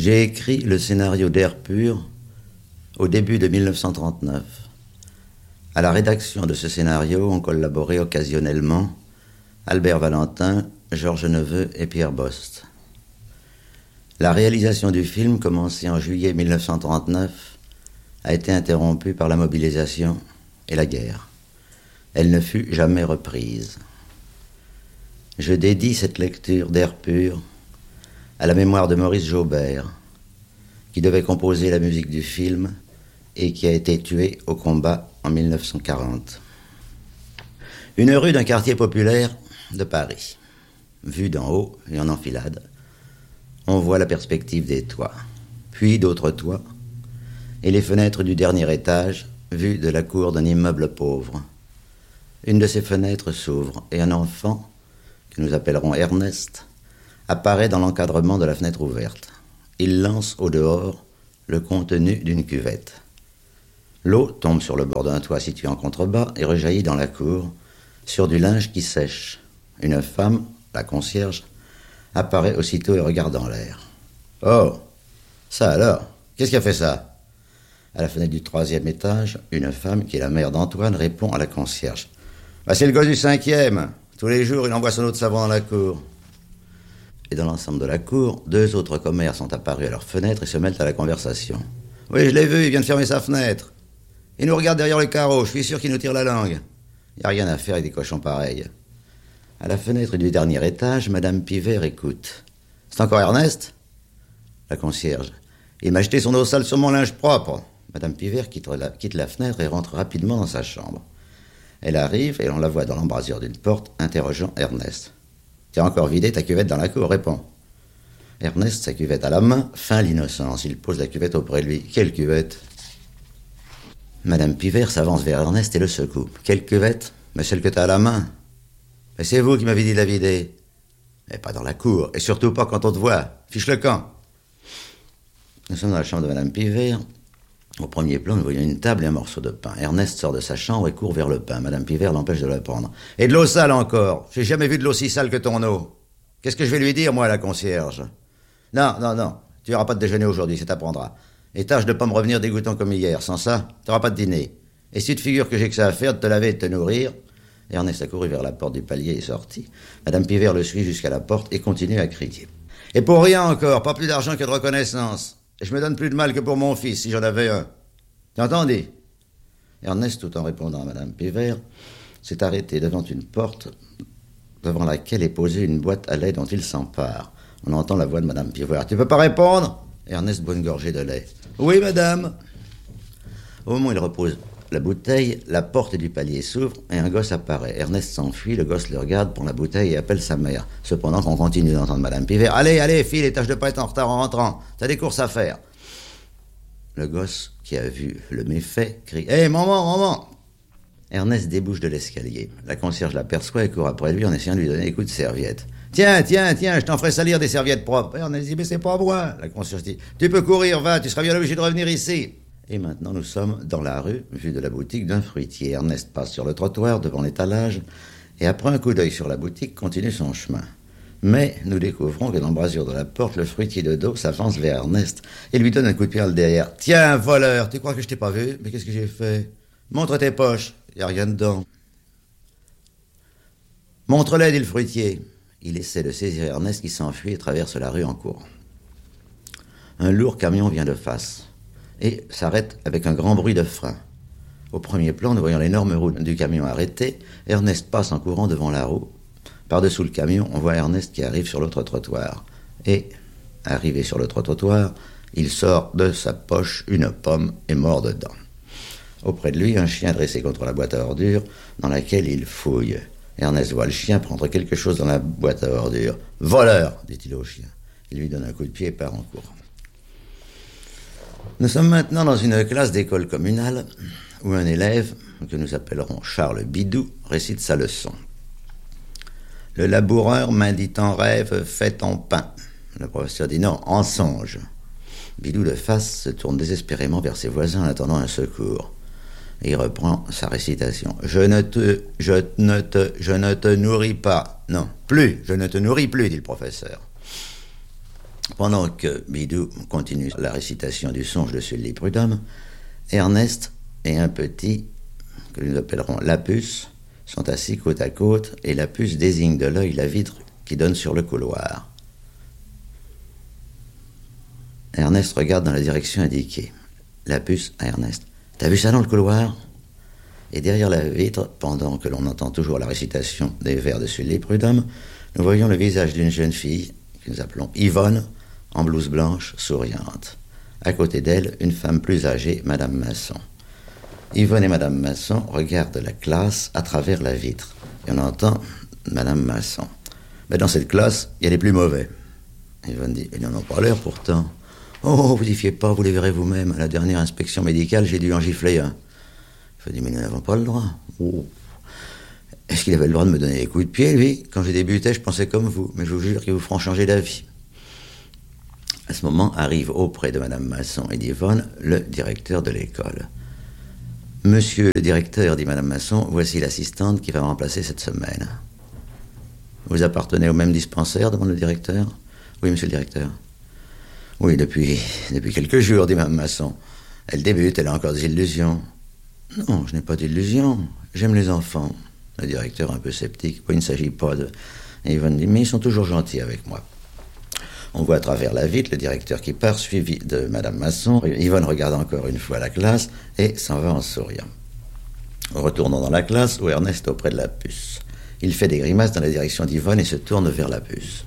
J'ai écrit le scénario d'Air pur au début de 1939. À la rédaction de ce scénario ont collaboré occasionnellement Albert Valentin, Georges Neveu et Pierre Bost. La réalisation du film, commencée en juillet 1939, a été interrompue par la mobilisation et la guerre. Elle ne fut jamais reprise. Je dédie cette lecture d'Air pur à la mémoire de Maurice Jaubert, qui devait composer la musique du film et qui a été tué au combat en 1940. Une rue d'un quartier populaire de Paris. Vue d'en haut et en enfilade, on voit la perspective des toits, puis d'autres toits, et les fenêtres du dernier étage, vues de la cour d'un immeuble pauvre. Une de ces fenêtres s'ouvre et un enfant, que nous appellerons Ernest, apparaît dans l'encadrement de la fenêtre ouverte. Il lance au dehors le contenu d'une cuvette. L'eau tombe sur le bord d'un toit situé en contrebas et rejaillit dans la cour, sur du linge qui sèche. Une femme, la concierge, apparaît aussitôt et regarde en l'air. « Oh, ça alors, qu'est-ce qui a fait ça ?» À la fenêtre du 3e étage, une femme, qui est la mère d'Antoine, répond à la concierge. « Bah, c'est le gosse du 5e. Tous les jours, il envoie son eau de savon dans la cour. » Et dans l'ensemble de la cour, 2 autres commères sont apparus à leur fenêtre et se mêlent à la conversation. « Oui, je l'ai vu, il vient de fermer sa fenêtre. Il nous regarde derrière le carreau, je suis sûr qu'il nous tire la langue. Il n'y a rien à faire avec des cochons pareils. » À la fenêtre du dernier étage, Madame Pivert écoute. « C'est encore Ernest ?» La concierge. « Il m'a jeté son eau sale sur mon linge propre. » Madame Pivert quitte la fenêtre et rentre rapidement dans sa chambre. Elle arrive et on la voit dans l'embrasure d'une porte, interrogeant Ernest. « Tu as encore vidé ta cuvette dans la cour, réponds. » Ernest, sa cuvette à la main, feint l'innocence. Il pose la cuvette auprès de lui. « Quelle cuvette ?» Madame Pivert s'avance vers Ernest et le secoue. « Quelle cuvette ? Mais celle que tu as à la main. » « Mais c'est vous qui m'avez dit de la vider. »« Mais pas dans la cour, et surtout pas quand on te voit. Fiche le camp. » Nous sommes dans la chambre de Madame Pivert. Au premier plan, nous voyons une table et un morceau de pain. Ernest sort de sa chambre et court vers le pain. Madame Pivert l'empêche de le prendre. « Et de l'eau sale encore. J'ai jamais vu de l'eau si sale que ton eau. Qu'est-ce que je vais lui dire, moi, à la concierge ? » « Non. Tu n'auras pas de déjeuner aujourd'hui, ça t'apprendra. Et tâche de pas me revenir dégoûtant comme hier. Sans ça, tu n'auras pas de dîner. Et si tu te figures que j'ai que ça à faire de te laver et de te nourrir... » Ernest a couru vers la porte du palier et est sorti. Madame Pivert le suit jusqu'à la porte et continue à crier. « Et pour rien encore, pas plus d'argent que de reconnaissance. Et je me donne plus de mal que pour mon fils, si j'en avais un. T'as entendu ?» Ernest, tout en répondant à Madame Pivert, s'est arrêté devant une porte devant laquelle est posée une boîte à lait dont il s'empare. On entend la voix de Madame Pivert. « Tu peux pas répondre ?» Ernest boit une gorgée de lait. « Oui, madame. » Au moment où il repose la bouteille, la porte du palier s'ouvre et un gosse apparaît. Ernest s'enfuit, le gosse le regarde, prend la bouteille et appelle sa mère. Cependant qu'on continue d'entendre Madame Pivert. « Allez, file, et tâche de pas être en retard en rentrant. T'as des courses à faire. » Le gosse, qui a vu le méfait, crie « Hé, maman !» Ernest débouche de l'escalier. La concierge l'aperçoit et court après lui en essayant de lui donner des coups de serviette. « Tiens, je t'en ferai salir des serviettes propres. » Ernest dit « Mais c'est pas moi. » La concierge dit « Tu peux courir, va, tu seras bien obligé de revenir ici. » Et maintenant, nous sommes dans la rue, vue de la boutique d'un fruitier. Ernest passe sur le trottoir devant l'étalage et, après un coup d'œil sur la boutique, continue son chemin. Mais nous découvrons que dans l'embrasure de la porte, le fruitier de dos s'avance vers Ernest et lui donne un coup de pied dans le derrière. « Tiens, voleur, tu crois que je t'ai pas vu ? Mais qu'est-ce que j'ai fait ? Montre tes poches, y a rien dedans. »« Montre-les, dit le fruitier. » Il essaie de saisir Ernest qui s'enfuit et traverse la rue en courant. Un lourd camion vient de face et s'arrête avec un grand bruit de frein. Au premier plan, nous voyons l'énorme roue du camion arrêtée. Ernest passe en courant devant la roue. Par-dessous le camion, on voit Ernest qui arrive sur l'autre trottoir. Et, arrivé sur l'autre trottoir, il sort de sa poche une pomme et mord dedans. Auprès de lui, un chien dressé contre la boîte à ordures dans laquelle il fouille. Ernest voit le chien prendre quelque chose dans la boîte à ordures. « Voleur !» dit-il au chien. Il lui donne un coup de pied et part en courant. Nous sommes maintenant dans une classe d'école communale où un élève, que nous appellerons Charles Bidou, récite sa leçon. « Le laboureur m'a dit en rêve, fais ton pain. » Le professeur dit non, en songe. Bidou de face se tourne désespérément vers ses voisins en attendant un secours. Et il reprend sa récitation. Je ne te nourris pas. Non, plus, je ne te nourris plus, dit le professeur. Pendant que Bidou continue la récitation du songe de Sully Prudhomme, Ernest et un petit, que nous appellerons Lapuce, sont assis côte à côte et Lapuce désigne de l'œil la vitre qui donne sur le couloir. Ernest regarde dans la direction indiquée. Lapuce à Ernest. « T'as vu ça dans le couloir ?» Et derrière la vitre, pendant que l'on entend toujours la récitation des vers de Sully Prudhomme, nous voyons le visage d'une jeune fille, que nous appelons Yvonne, en blouse blanche, souriante. À côté d'elle, une femme plus âgée, Madame Masson. Yvonne et Madame Masson regardent la classe à travers la vitre. Et on entend Madame Masson. « Mais dans cette classe, il y a les plus mauvais. » Yvonne dit « Ils n'en ont pas l'air pourtant. » « Oh, vous y fiez pas, vous les verrez vous-même. À la dernière inspection médicale, j'ai dû en gifler un. » Je dis, mais nous n'avons pas le droit. Oh. Est-ce qu'il avait le droit de me donner des coups de pied, lui? Quand j'ai débuté, je pensais comme vous, mais je vous jure qu'ils vous feront changer d'avis. À ce moment, arrive auprès de Madame Masson et d'Yvonne le directeur de l'école. « Monsieur le directeur, dit Madame Masson, voici l'assistante qui va me remplacer cette semaine. »« Vous appartenez au même dispensaire, demande le directeur. »« Oui, monsieur le directeur. »« Oui, depuis quelques jours, dit Madame Masson. Elle débute, elle a encore des illusions. »« Non, je n'ai pas d'illusions. J'aime les enfants. » Le directeur, un peu sceptique. « Il ne s'agit pas de... » Et Yvonne dit « Mais ils sont toujours gentils avec moi. » On voit à travers la vitre le directeur qui part, suivi de Madame Masson. Yvonne regarde encore une fois la classe et s'en va en souriant. Retournons dans la classe où Ernest est auprès de Lapuce. Il fait des grimaces dans la direction d'Yvonne et se tourne vers Lapuce.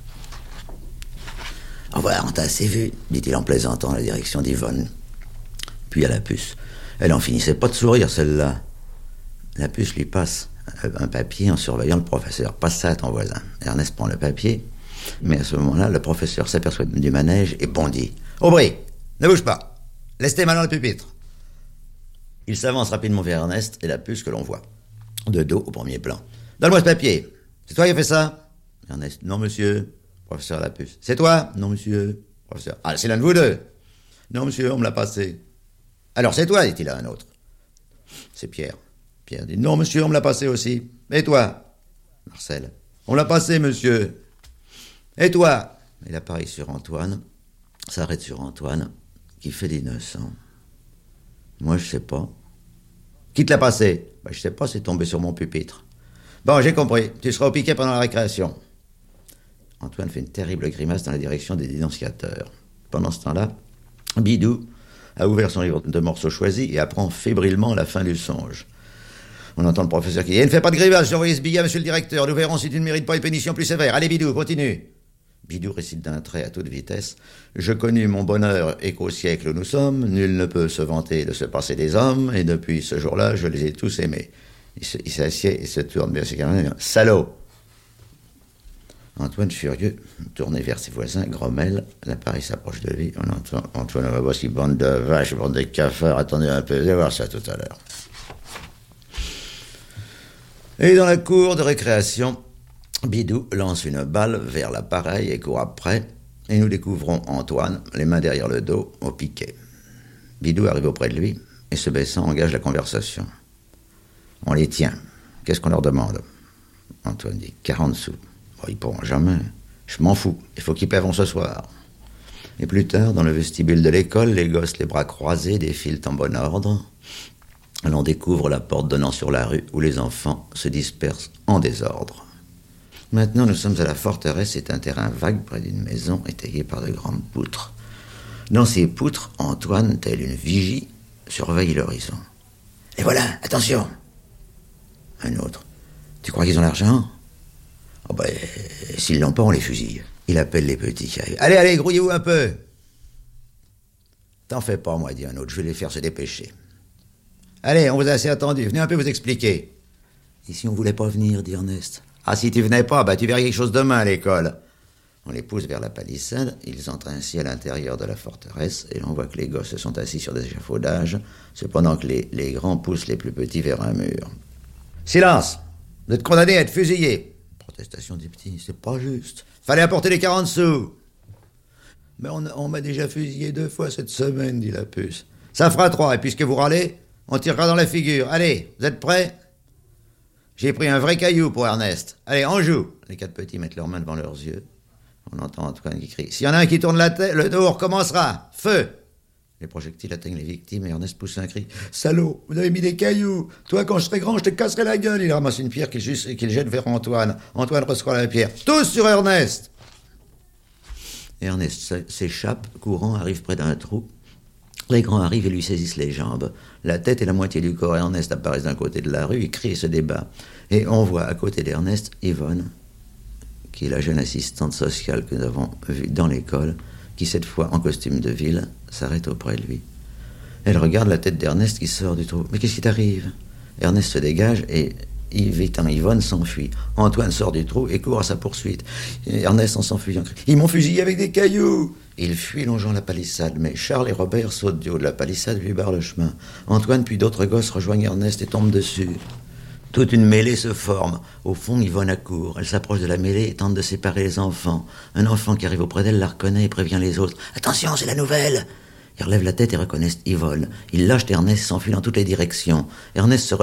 « Au revoir, on t'a assez vu, dit-il en plaisantant dans la direction d'Yvonne. Puis à Lapuce. Elle en finissait pas de sourire, celle-là. Lapuce lui passe un papier en surveillant le professeur. « Passe ça à ton voisin. » Ernest prend le papier. Mais à ce moment-là, le professeur s'aperçoit du manège et bondit. « Aubry, ne bouge pas. Laisse tes mains dans le pupitre. » Il s'avance rapidement vers Ernest et Lapuce que l'on voit. De dos au premier plan. « Donne-moi ce papier. C'est toi qui as fait ça ?» Ernest. « Non, monsieur. » Professeur Lapuce. « C'est toi ?»« Non, monsieur. » Professeur. « Ah, c'est l'un de vous deux. »« Non, monsieur, on me l'a passé. »« Alors c'est toi, dit-il à un autre. C'est Pierre. Pierre dit « Non, monsieur, on me l'a passé aussi. »« Et toi ?» Marcel. « On l'a passé, monsieur. »« Et toi ?» Il apparaît sur Antoine, s'arrête sur Antoine, qui fait l'innocent. « Moi, je sais pas. »« Qui te l'a passé ?»« Ben, je sais pas, c'est tombé sur mon pupitre. »« Bon, j'ai compris. Tu seras au piquet pendant la récréation. » Antoine fait une terrible grimace dans la direction des dénonciateurs. Pendant ce temps-là, Bidou a ouvert son livre de morceaux choisis et apprend fébrilement la fin du songe. On entend le professeur qui dit « Ne fais pas de grimace, j'ai envoyé ce billet à monsieur le directeur. Nous verrons si tu ne mérites pas une pénition plus sévère. Allez, Bidou, continue. » Bidou récite d'un trait à toute vitesse. « Je connus mon bonheur et qu'au siècle où nous sommes, nul ne peut se vanter de se passer des hommes, et depuis ce jour-là, je les ai tous aimés. » Il s'assied et se tourne vers ses camarades. « Salaud !» Antoine, furieux, tourné vers ses voisins, grommelle. L'appareil s'approche de lui. On entend Antoine, voici bande de vaches, bande de cafards. Attendez un peu, vous allez voir ça tout à l'heure. Et dans la cour de récréation, Bidou lance une balle vers l'appareil et court après. Et nous découvrons Antoine, les mains derrière le dos, au piquet. Bidou arrive auprès de lui et, se baissant, engage la conversation. On les tient. Qu'est-ce qu'on leur demande ? Antoine dit 40 sous. Bon, ils pourront jamais. Je m'en fous. Il faut qu'ils paieront ce soir. Et plus tard, dans le vestibule de l'école, les gosses, les bras croisés, défilent en bon ordre. L'on découvre la porte donnant sur la rue où les enfants se dispersent en désordre. Maintenant, nous sommes à la forteresse. C'est un terrain vague près d'une maison étayée par de grandes poutres. Dans ces poutres, Antoine, tel une vigie, surveille l'horizon. Et voilà, attention. Un autre. Tu crois qu'ils ont l'argent ? Oh ben, s'ils l'ont pas, on les fusille. Il appelle les petits qui arrivent. Allez, allez, grouillez-vous un peu. T'en fais pas, moi, dit un autre, je vais les faire se dépêcher. Allez, on vous a assez attendu, venez un peu vous expliquer. Et si on voulait pas venir, dit Ernest. Ah, si tu venais pas, bah tu verrais quelque chose demain à l'école. On les pousse vers la palissade, ils entrent ainsi à l'intérieur de la forteresse, et l'on voit que les gosses sont assis sur des échafaudages, cependant que les grands poussent les plus petits vers un mur. Silence! Vous êtes condamnés à être fusillés. Protestation des petits, c'est pas juste. Fallait apporter les 40 sous. Mais on m'a déjà fusillé 2 fois cette semaine, dit Lapuce. Ça fera 3, et puisque vous râlez, on tirera dans la figure. Allez, vous êtes prêts? J'ai pris un vrai caillou pour Ernest. Allez, on joue. Les 4 petits mettent leurs mains devant leurs yeux. On entend Antoine qui crie « S'il y en a un qui tourne la tête, le dos, on recommencera. Feu !» Les projectiles atteignent les victimes et Ernest pousse un cri. « Salaud, vous avez mis des cailloux. Toi, quand je serai grand, je te casserai la gueule. » Il ramasse une pierre qu'il jette vers Antoine. Antoine reçoit la pierre. « Tous sur Ernest !» Ernest s'échappe, courant, arrive près d'un trou. Les grands arrivent et lui saisissent les jambes. La tête et la moitié du corps Ernest apparaissent d'un côté de la rue, il crie et se débat. Et on voit à côté d'Ernest, Yvonne, qui est la jeune assistante sociale que nous avons vue dans l'école, qui cette fois, en costume de ville, s'arrête auprès de lui. Elle regarde la tête d'Ernest qui sort du trou. « Mais qu'est-ce qui t'arrive ?» Ernest se dégage et Yvonne s'enfuit. Antoine sort du trou et court à sa poursuite. Ernest en s'enfuyant crie « Ils m'ont fusillé avec des cailloux !» Il fuit longeant la palissade, mais Charles et Robert sautent du haut de la palissade et lui barrent le chemin. Antoine puis d'autres gosses rejoignent Ernest et tombent dessus. Toute une mêlée se forme. Au fond, Yvonne accourt. Elle s'approche de la mêlée et tente de séparer les enfants. Un enfant qui arrive auprès d'elle la reconnaît et prévient les autres. « Attention, c'est la nouvelle !» Ils relèvent la tête et reconnaissent Yvonne. Ils lâchent Ernest et s'enfuient dans toutes les directions. Ernest se